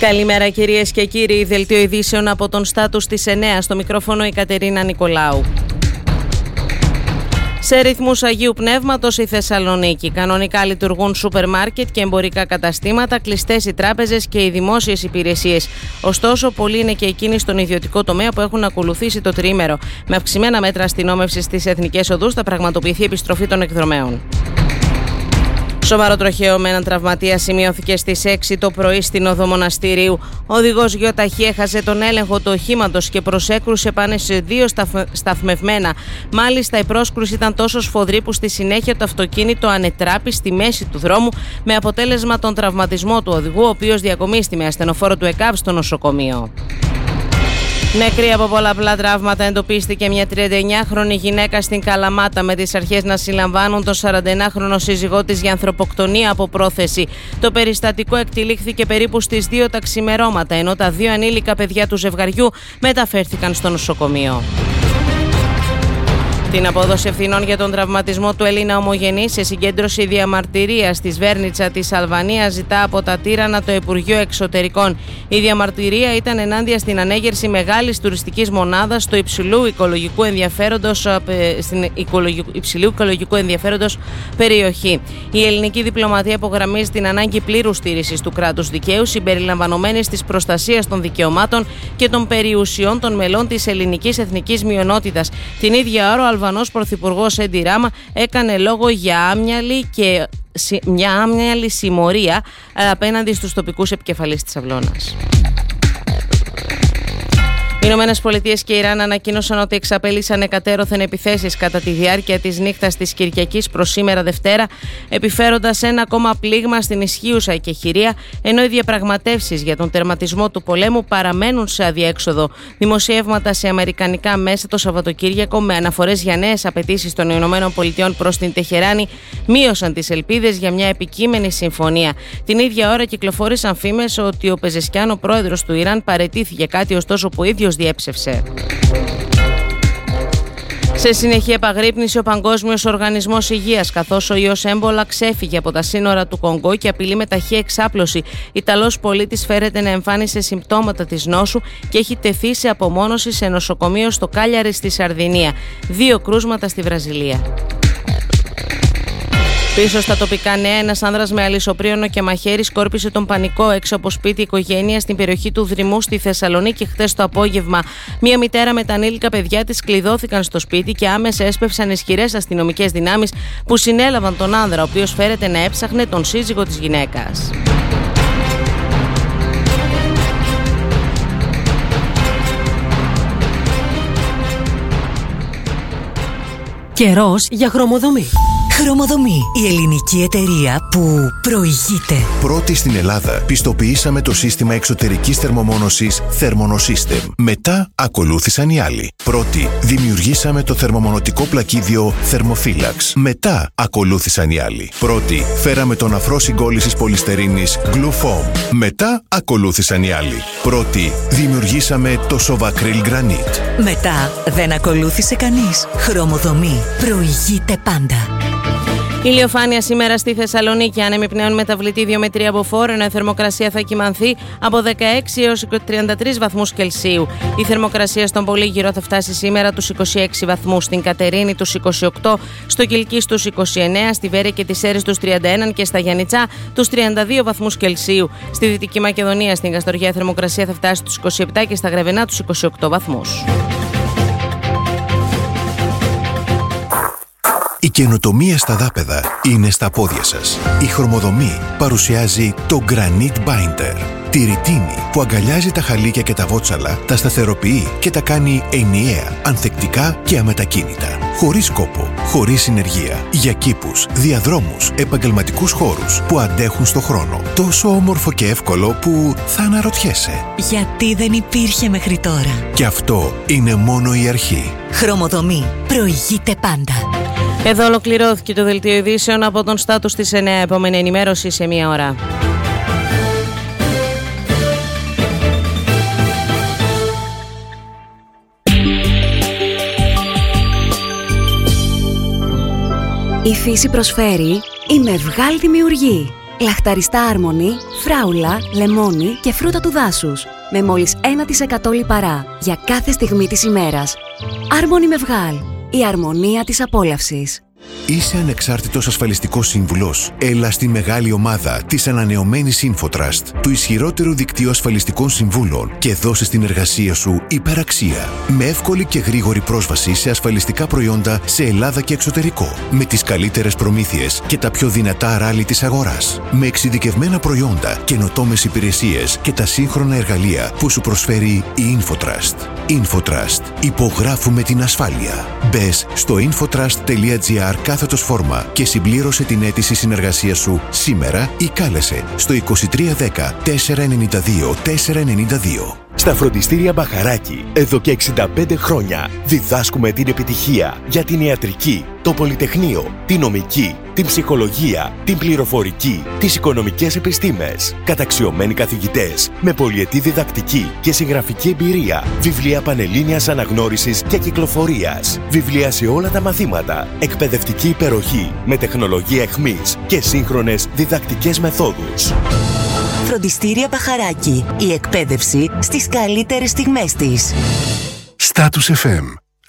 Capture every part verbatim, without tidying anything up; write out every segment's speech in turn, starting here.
Καλημέρα κυρίες και κύριοι, δελτίο ειδήσεων από τον Στάτους της εννέα, στο μικρόφωνο η Κατερίνα Νικολάου. Σε ρυθμούς Αγίου Πνεύματος η Θεσσαλονίκη. Κανονικά λειτουργούν σούπερ μάρκετ και εμπορικά καταστήματα, κλειστές οι τράπεζες και οι δημόσιες υπηρεσίες. Ωστόσο, πολλοί είναι και εκείνοι στον ιδιωτικό τομέα που έχουν ακολουθήσει το τριήμερο. Με αυξημένα μέτρα αστυνόμευσης στις εθνικές οδούς θα πραγματοποιηθεί επιστροφή των εκδρομέων. Σοβαρό τροχαίο με έναν τραυματία σημειώθηκε στις έξι το πρωί στην οδό Μοναστηρίου. Ο οδηγός γιοταχή έχασε τον έλεγχο του οχήματος και προσέκρουσε πάνω σε δύο σταθμευμένα. Μάλιστα, η πρόσκρουση ήταν τόσο σφοδρή που στη συνέχεια το αυτοκίνητο ανετράπη στη μέση του δρόμου, με αποτέλεσμα τον τραυματισμό του οδηγού, ο οποίος διακομίστη με ασθενοφόρο του ΕΚΑΒ στο νοσοκομείο. Νεκρή από πολλαπλά τραύματα εντοπίστηκε μια τριανταεννιάχρονη γυναίκα στην Καλαμάτα, με τις αρχές να συλλαμβάνουν τον σαρανταεννάχρονο σύζυγό της για ανθρωποκτονία από πρόθεση. Το περιστατικό εκτυλίχθηκε περίπου στις δύο τα ξημερώματα, ενώ τα δύο ανήλικα παιδιά του ζευγαριού μεταφέρθηκαν στο νοσοκομείο. Την απόδοση ευθυνών για τον τραυματισμό του Έλληνα ομογενή σε συγκέντρωση διαμαρτυρίας στη Σβέρνιτσα της Αλβανίας ζητά από τα Τύρανα το Υπουργείο Εξωτερικών. Η διαμαρτυρία ήταν ενάντια στην ανέγερση μεγάλης τουριστικής μονάδας στο υψηλού οικολογικού ενδιαφέροντος, στην υψηλού οικολογικού ενδιαφέροντος περιοχή. Η ελληνική διπλωματία απογραμμίζει την ανάγκη πλήρους στήρησης του κράτους δικαίου, συμπεριλαμβανομένης της προστασίας των δικαιωμάτων και των περιουσιών των μελών της ελληνικής εθνικής μειονότητας. Την ίδια ώρα, ο Αλβανός Πρωθυπουργός Έντι Ράμα έκανε λόγο για άμυαλη και μια άμυαλη συμμορία απέναντι στους τοπικούς επικεφαλείς της Αυλώνας. Οι Ηνωμένες Πολιτείες και Ιράν ανακοίνωσαν ότι εξαπέλυσαν εκατέρωθεν επιθέσεις κατά τη διάρκεια της νύχτας της Κυριακής προς σήμερα Δευτέρα, επιφέροντας ένα ακόμα πλήγμα στην ισχύουσα εκεχηρία, ενώ οι διαπραγματεύσεις για τον τερματισμό του πολέμου παραμένουν σε αδιέξοδο. Δημοσιεύματα σε αμερικανικά μέσα το Σαββατοκύριακο, με αναφορές για νέες απαιτήσεις των Ηνωμένων Πολιτειών προς την Τεχεράνη, μείωσαν τις ελπίδες για μια επικείμενη συμφωνία. Την ίδια ώρα κυκλοφόρησαν φήμες ότι ο Πεζεσκιάν, ο πρόεδρος του Ιράν, παραιτήθηκε, κάτι ωστόσο που ο ίδιος διέψευσε. Σε συνεχή επαγρύπνηση ο Παγκόσμιος Οργανισμός Υγείας, καθώς ο ιός έμπολα ξέφυγε από τα σύνορα του Κονγκό και απειλεί με ταχύ εξάπλωση. Ιταλός πολίτης φέρεται να εμφάνισε συμπτώματα της νόσου και έχει τεθεί σε απομόνωση σε νοσοκομείο στο Κάλιαρι στη Σαρδινία. Δύο κρούσματα στη Βραζιλία. Πίσω στα τοπικά νέα, ένας άνδρας με αλυσοπρίωνο και μαχαίρι σκόρπισε τον πανικό έξω από σπίτι οικογένεια στην περιοχή του Δρυμού στη Θεσσαλονίκη χθες το απόγευμα. Μία μητέρα με τα ανήλικα παιδιά της κλειδώθηκαν στο σπίτι και άμεσα έσπευσαν ισχυρές αστυνομικές δυνάμεις που συνέλαβαν τον άνδρα, ο οποίος φέρεται να έψαχνε τον σύζυγο της γυναίκας. Καιρός για χρωμοδομή. Χρωμοδομή, η ελληνική εταιρεία που προηγείται. Πρώτη στην Ελλάδα πιστοποιήσαμε το σύστημα εξωτερικής θερμομόνωσης Thermonosystem. Μετά ακολούθησαν οι άλλοι. Πρώτη δημιουργήσαμε το θερμομονωτικό πλακίδιο Thermophilax. Μετά ακολούθησαν οι άλλοι. Πρώτη φέραμε τον αφρό συγκόλλησης πολυστερίνης Glufoam. Μετά ακολούθησαν οι άλλοι. Πρώτη δημιουργήσαμε το Sovacryl Granite. Μετά δεν ακολούθησε κανείς. Χρωμοδομή προηγείται πάντα. Ηλιοφάνεια σήμερα στη Θεσσαλονίκη, άνεμοι πνέων μεταβλητή δύο με τρία από φόρ, ενώ η θερμοκρασία θα κυμανθεί από δεκαέξι έως τριάντα τρεις βαθμούς Κελσίου. Η θερμοκρασία στον Πολύγυρο θα φτάσει σήμερα τους είκοσι έξι βαθμούς, στην Κατερίνη τους είκοσι οκτώ, στο Κιλκής τους είκοσι εννέα, στη Βέρεια και τη Σέρρης τους τριάντα ένα και στα Γιαννιτσά τους τριάντα δύο βαθμούς Κελσίου. Στη Δυτική Μακεδονία, στην Καστοριά, η θερμοκρασία θα φτάσει τους είκοσι επτά και στα Γρεβενά τους είκοσι οκτώ βαθμούς. Η καινοτομία στα δάπεδα είναι στα πόδια σας. Η Χρωμοδομή παρουσιάζει το Granite Binder. Τη ρητίνη που αγκαλιάζει τα χαλίκια και τα βότσαλα, τα σταθεροποιεί και τα κάνει ενιαία, ανθεκτικά και αμετακίνητα. Χωρίς κόπο, χωρίς συνεργεία. Για κήπους, διαδρόμους, επαγγελματικούς χώρους που αντέχουν στο χρόνο. Τόσο όμορφο και εύκολο που θα αναρωτιέσαι. Γιατί δεν υπήρχε μέχρι τώρα. Και αυτό είναι μόνο η αρχή. Χρωμοδομή προηγείται πάντα. Εδώ ολοκληρώθηκε το δελτίο ειδήσεων από τον Στάτους της εννέα. Επόμενη ενημέρωση σε μία ώρα. Η φύση προσφέρει «Η Μευγάλ δημιουργεί». Λαχταριστά Άρμονη, φράουλα, λεμόνι και φρούτα του δάσους. Με μόλις ένα τοις εκατό λιπαρά για κάθε στιγμή της ημέρας. Άρμονη με Βγάλ. Η αρμονία της απόλαυσης. Είσαι ανεξάρτητος ασφαλιστικός σύμβουλος? Έλα στη μεγάλη ομάδα της ανανεωμένης InfoTrust, του ισχυρότερου δικτύου ασφαλιστικών συμβούλων, και δώσε στην εργασία σου υπεραξία. Με εύκολη και γρήγορη πρόσβαση σε ασφαλιστικά προϊόντα σε Ελλάδα και εξωτερικό. Με τις καλύτερες προμήθειες και τα πιο δυνατά ράλι της αγοράς. Με εξειδικευμένα προϊόντα, καινοτόμες υπηρεσίες και τα σύγχρονα εργαλεία που σου προσφέρει η InfoTrust. InfoTrust. Υπογράφουμε την ασφάλεια. Μπες στο infotrust.gr κάθετος φόρμα και συμπλήρωσε την αίτηση συνεργασίας σου σήμερα ή κάλεσε στο είκοσι τρία δέκα τετρακόσια ενενήντα δύο τετρακόσια ενενήντα δύο. Στα φροντιστήρια Μπαχαράκη, εδώ και εξήντα πέντε χρόνια, διδάσκουμε την επιτυχία για την ιατρική, το πολυτεχνείο, την νομική, την ψυχολογία, την πληροφορική, τις οικονομικές επιστήμες. Καταξιωμένοι καθηγητές, με πολυετή διδακτική και συγγραφική εμπειρία, βιβλία πανελλήνιας αναγνώρισης και κυκλοφορίας, βιβλία σε όλα τα μαθήματα, εκπαιδευτική υπεροχή, με τεχνολογία εχμής και σύγχρονες διδακτικές μεθόδους. Φροντιστήρια Μπαχαράκη. Η εκπαίδευση στις καλύτερες στιγμές της. Status εφ εμ.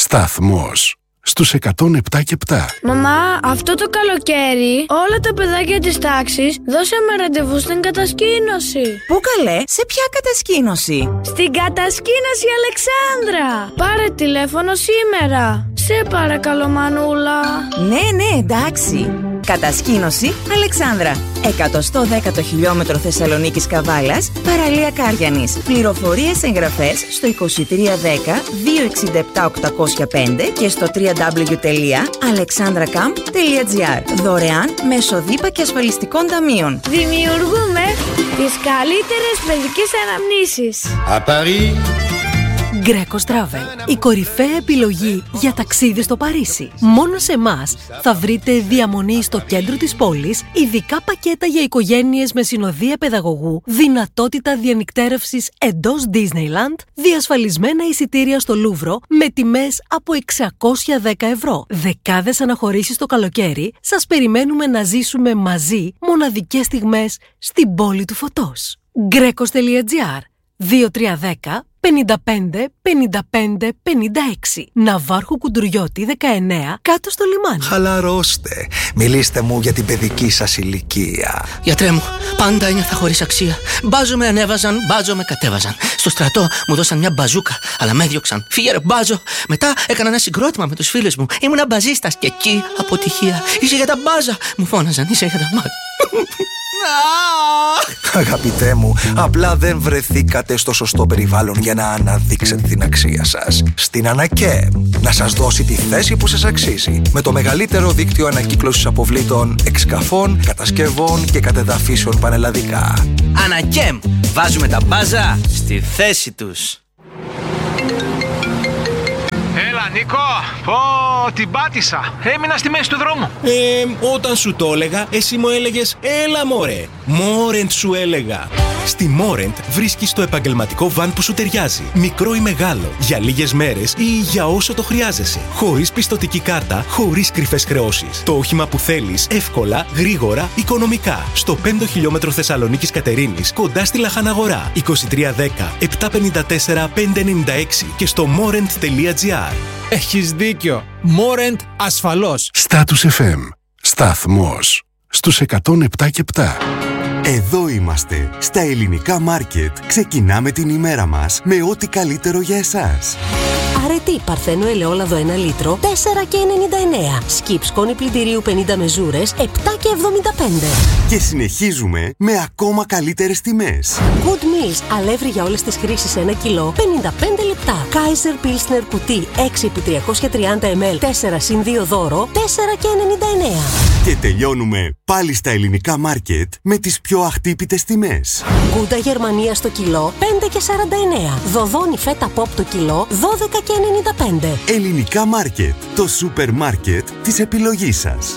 Σταθμός στους εκατόν επτά και επτά. Μαμά, αυτό το καλοκαίρι όλα τα παιδάκια της τάξης δώσαμε ραντεβού στην κατασκήνωση. Πού καλέ, σε ποια κατασκήνωση? Στην κατασκήνωση Αλεξάνδρα. Πάρε τηλέφωνο σήμερα. Σε παρακαλώ Μανούλα. Ναι, ναι, εντάξει. Κατασκήνωση Αλεξάνδρα. εκατόν δέκατο χιλιόμετρο Θεσσαλονίκης Καβάλας, παραλία Κάριανης. Πληροφορίες εγγραφές στο είκοσι τρία δέκα δύο εξήντα επτά οκτακόσια πέντε και στο double-u double-u double-u τελεία alexandracamp τελεία gr. Δωρεάν μέσω ΔΥΠΑ και ασφαλιστικών ταμείων. Δημιουργούμε τις καλύτερες παιδικές αναμνήσεις. À Paris. Greco Travel, η κορυφαία επιλογή για ταξίδι στο Παρίσι. Μόνο σε εμάς θα βρείτε διαμονή στο κέντρο της πόλης, ειδικά πακέτα για οικογένειες με συνοδεία παιδαγωγού, δυνατότητα διανυκτέρευσης εντός Disneyland, διασφαλισμένα εισιτήρια στο Λούβρο με τιμές από εξακόσια δέκα ευρώ. Δεκάδες αναχωρήσεις το καλοκαίρι, σας περιμένουμε να ζήσουμε μαζί μοναδικές στιγμές στην πόλη του φωτός. Γκρέκος τελεία τζι άρ δύο τρία ένα μηδέν πέντε πέντε πενήντα πέντε πενήντα έξι. Ναυάρχου Κουντουριώτη δεκαεννέα, κάτω στο λιμάνι. Χαλαρώστε. Μιλήστε μου για την παιδική σας ηλικία. Γιατρέ μου, πάντα ένιωθα χωρίς αξία. Μπάζο με ανέβαζαν, μπάζο με κατέβαζαν. Στο στρατό μου δώσαν μια μπαζούκα, αλλά με έδιωξαν. Φύγε ρε μπάζο. Μετά έκανα ένα συγκρότημα με τους φίλους μου. Ήμουνα μπαζίστας και εκεί αποτυχία. Είσαι για τα μπάζα. Μου φώναζαν, είσαι για τα μπάζα. Αγαπητέ μου, απλά δεν βρεθήκατε στο σωστό περιβάλλον για να αναδείξετε την αξία σας. Στην ΑΝΑΚΕΜ, να σας δώσει τη θέση που σας αξίζει. Με το μεγαλύτερο δίκτυο ανακύκλωσης αποβλήτων, εξκαφών, κατασκευών και κατεδαφίσεων πανελλαδικά. ΑΝΑΚΕΜ, βάζουμε τα μπάζα στη θέση τους. Έλα Νίκο, πω την πάτησα. Έμεινα στη μέση του δρόμου. Ε, όταν σου το έλεγα, εσύ μου έλεγες έλα μωρέ. Μόρεντ σου έλεγα. Στη Μόρεντ βρίσκεις το επαγγελματικό βαν που σου ταιριάζει. Μικρό ή μεγάλο, για λίγες μέρες ή για όσο το χρειάζεσαι. Χωρίς πιστωτική κάρτα, χωρίς κρυφές χρεώσεις. Το όχημα που θέλεις, εύκολα, γρήγορα, οικονομικά. Στο πέμπτο χιλιόμετρο Θεσσαλονίκης Κατερίνης, κοντά στη Λαχαναγορά. είκοσι τρία δέκα επτακόσια πενήντα τέσσερα πεντακόσια ενενήντα έξι και στο μόρεντ τελεία τζι άρ. Έχεις δίκιο. Μόρεντ ασφαλώς. Status εφ εμ. Σταθμός στους εκατόν επτά και επτά. Εδώ είμαστε, στα ελληνικά μάρκετ. Ξεκινάμε την ημέρα μας με ό,τι καλύτερο για εσάς. Αρετή Παρθένο ελαιόλαδο ένα λίτρο, τέσσερα και ενενήντα εννέα. Σκιπ σκόνη πλυντηρίου πενήντα μεζούρες, επτά και εβδομήντα πέντε. Και συνεχίζουμε με ακόμα καλύτερες τιμές. Good Meals, αλεύρι για όλες τις χρήσεις ένα κιλό, πενήντα πέντε λεπτά. Kaiser Pilsner κουτί έξι επί τριακόσια τριάντα μιλιλίτρα, τέσσερα συν δύο δώρο, τέσσερα και ενενήντα εννέα. Και τελειώνουμε πάλι στα ελληνικά μάρκετ με τις πιο αχτύπητες τιμές. Γκούντα Γερμανία στο κιλό, πέντε και σαράντα εννέα. Δοδόνι φέτα ποπ το κιλό, δώδεκα και ενενήντα πέντε. Ελληνικά μάρκετ, το σούπερ μάρκετ της επιλογής σας.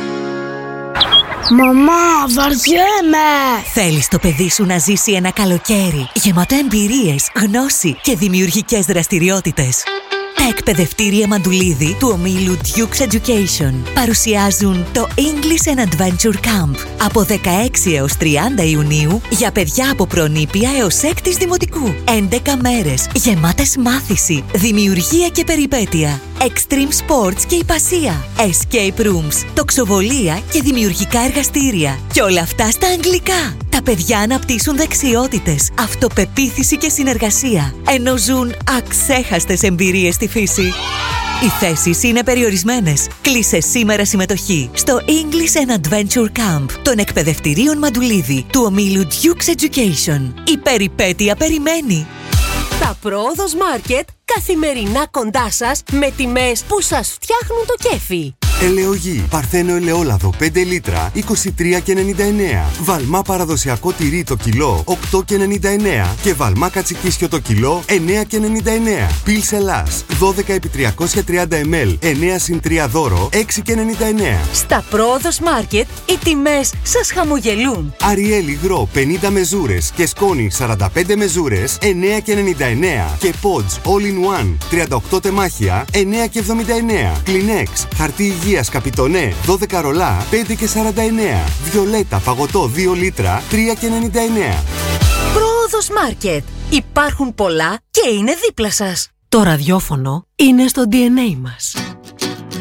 Μαμά, βαριέμαι! Θέλεις το παιδί σου να ζήσει ένα καλοκαίρι γεμάτο εμπειρίες, γνώση και δημιουργικές δραστηριότητες? Τα εκπαιδευτήρια Μαντουλίδη του ομίλου Duke's Education παρουσιάζουν το English and Adventure Camp από δεκαέξι έως τριάντα Ιουνίου για παιδιά από προνήπια έως έκτης δημοτικού. έντεκα μέρες γεμάτες μάθηση, δημιουργία και περιπέτεια, extreme sports και υπασία, escape rooms, τοξοβολία και δημιουργικά εργαστήρια. Και όλα αυτά στα αγγλικά. Τα παιδιά αναπτύσσουν δεξιότητες, αυτοπεποίθηση και συνεργασία, ενώ ζουν αξέχαστες εμπειρίες στη φύση. Οι θέσεις είναι περιορισμένες. Κλείσε σήμερα συμμετοχή στο English and Adventure Camp των εκπαιδευτηρίων Μαντουλίδη του ομίλου Duke's Education. Η περιπέτεια περιμένει. Τα Πρόοδος Μάρκετ καθημερινά κοντά σας με τιμές που σας φτιάχνουν το κέφι. Ελαιογή, παρθένο ελαιόλαδο πέντε λίτρα, είκοσι τρία και ενενήντα εννέα. Βαλμά παραδοσιακό τυρί το κιλό, οκτώ και ενενήντα εννέα. Και βαλμά κατσικίσιο το κιλό, εννέα και ενενήντα εννέα. Πίλς Ελλάς, δώδεκα επί τριακόσια τριάντα μιλιλίτρα, εννέα συν τρία δώρο, έξι και ενενήντα εννέα. Στα Πρόοδος Μάρκετ οι τιμές σας χαμογελούν. Αριέλ υγρό πενήντα μεζούρες και σκόνη σαράντα πέντε μεζούρες, εννέα και ενενήντα εννέα. Και Pods All in One, τριάντα οκτώ τεμάχια, εννέα και εβδομήντα εννέα. Kleenex, χαρτί υγεία Καπιτονέ, δώδεκα ρολά, πέντε και σαράντα εννέα. Βιολέτα, παγωτό δύο λίτρα, τρία και ενενήντα εννέα. Πρόοδος Μάρκετ. Υπάρχουν πολλά και είναι δίπλα σας. Το ραδιόφωνο είναι στο ντι εν έι μας.